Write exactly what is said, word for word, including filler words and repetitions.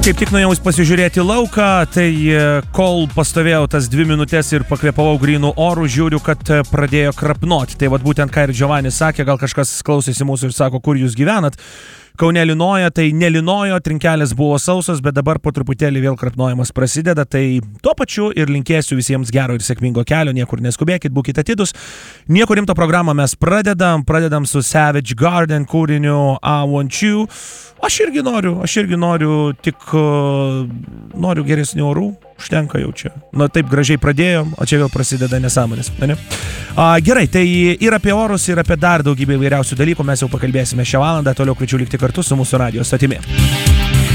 Kaip tik nuėjau pasižiūrėti lauką, tai kol pastovėjau tas dvi minutės ir pakvėpavau grynų orų, žiūriu, kad pradėjo krapnoti. Tai vat būtent ką ir Giovannis sakė, gal kažkas klausėsi mūsų ir sako, kur jūs gyvenat. Kaune lynojo, tai nelinojo, trinkelės buvo sausos, bet dabar po truputėlį vėl krapnojimas prasideda, tai tuo pačiu ir linkėsiu visiems gero ir sėkmingo kelio, niekur neskubėkit, būkite atidūs. Nieko rimto programą mes pradedam, pradedam su Savage Garden kūriniu I Want You. Aš irgi noriu, aš irgi noriu, tik uh, noriu geresnių orų, užtenka jau čia. Na taip gražiai pradėjom, o čia vėl prasideda nesąmonės. Ne? Uh, gerai, tai ir apie orus, ir apie dar daugybę įvairiausių dalykų mes jau pakalbėsime šią valandą, toliau kviečiu likti kartu su mūsų radijo stotimi.